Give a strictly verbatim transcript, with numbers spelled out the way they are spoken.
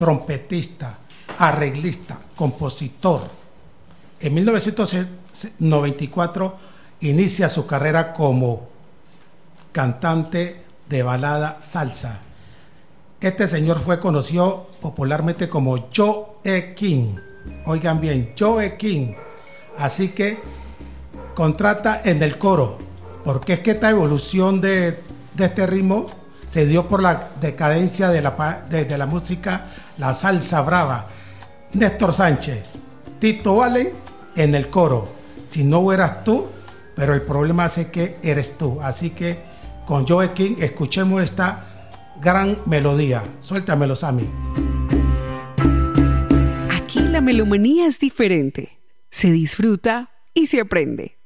trompetista, arreglista, compositor. En mil novecientos noventa y cuatro inicia su carrera como cantante de balada salsa. Este señor fue conocido popularmente como Joe King. Oigan bien, Joe King. Así que contrata en el coro, porque es que esta evolución de, de este ritmo se dio por la decadencia de la, de, de la música, la salsa brava. Néstor Sánchez, Tito Allen en el coro. Si no eras tú, pero el problema es que eres tú. Así que con Joe King escuchemos esta gran melodía. Suéltamelo, Sammy. Aquí la melomanía es diferente. Se disfruta y se aprende.